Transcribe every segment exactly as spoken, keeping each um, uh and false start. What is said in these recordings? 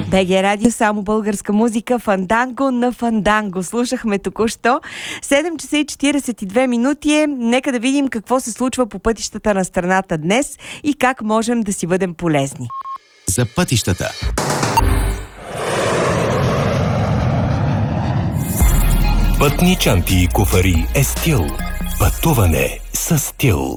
БГ Радио, само българска музика, Фанданго на Фанданго. Слушахме току-що. седем часа и четиридесет и две минути е. Нека да видим какво се случва по пътищата на страната днес и как можем да си бъдем полезни. За пътищата. Пътни чанти и куфари е стил. Пътуване с стил.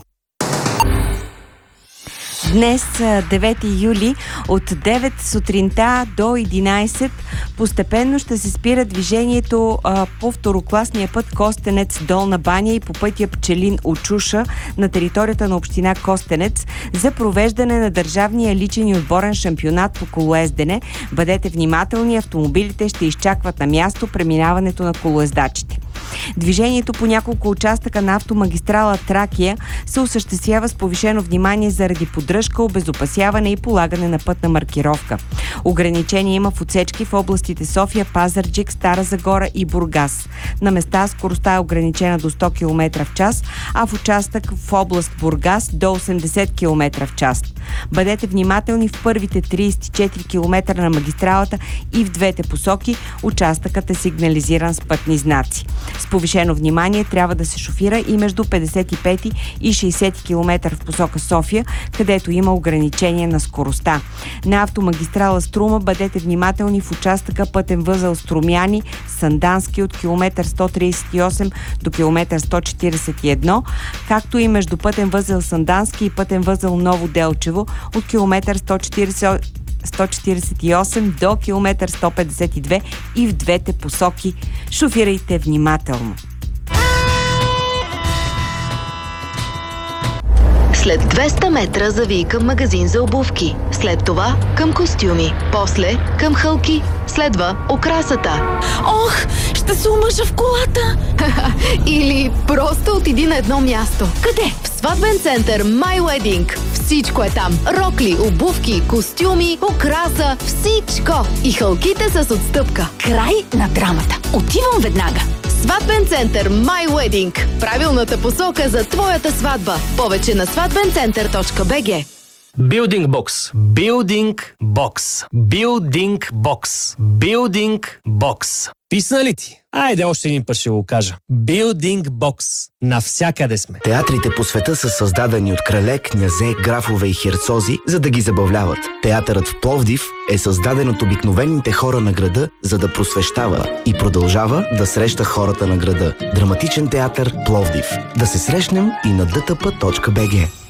Днес, девети юли, от девет сутринта до единайсет постепенно ще се спира движението а, по второкласния път Костенец-Долна баня и по пътя Пчелин-Очуша на територията на община Костенец за провеждане на държавния личен и отборен шампионат по колоездене. Бъдете внимателни, автомобилите ще изчакват на място преминаването на колоездачите. Движението по няколко участъка на автомагистрала Тракия се осъществява с повишено внимание заради поддръжка, обезопасяване и полагане на пътна маркировка. Ограничение има в отсечки в областите София, Пазарджик, Стара Загора и Бургас. На места скоростта е ограничена до сто километра в час, а в участък в област Бургас до осемдесет километра в час. Бъдете внимателни в първите трийсет и четири километра на магистралата и в двете посоки. Участъкът е сигнализиран с пътни знаци. С повишено внимание трябва да се шофира и между петдесет и пети и шейсети километър в посока София, където има ограничение на скоростта. На автомагистрала Струма бъдете внимателни в участъка пътен възел Струмяни, Сандански от километър сто трийсет и осем до километър сто четирийсет и едно, както и между пътен възел Сандански и пътен възел Ново Делчево от километър сто четирийсет и осем до километър сто петдесет и две и в двете посоки. Шофирайте внимателно. След двеста метра завий към магазин за обувки. След това към костюми. После към хълки. Следва окрасата. Ох, ще се омъжа в колата! Или просто отиди на едно място. Къде? В сватбен център My Wedding. Всичко е там. Рокли, обувки, костюми, окраса, всичко. И хълките с отстъпка. Край на драмата. Отивам веднага. Сватбен център My Wedding. Правилната посока за твоята сватба. Повече на сватбен център точка би джи. Building Box. Building Box. Building Box. Building Box. Писна ли ти? Айде още един път ще го кажа. Building Box. Навсякъде сме. Театрите по света са създадени от крале, князе, графове и херцози, за да ги забавляват. Театърът в Пловдив е създаден от обикновените хора на града, за да просвещава и продължава да среща хората на града. Драматичен театър Пловдив. Да се срещнем и на д т п точка би джи.